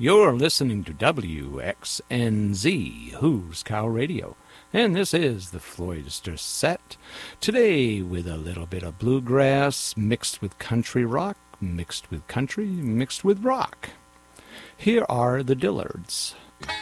You're listening to WXNZ, Who's Cow Radio, and this is the Floydster Set. Today with a little bit of bluegrass mixed with country rock, mixed with country, mixed with rock. Here are the Dillards.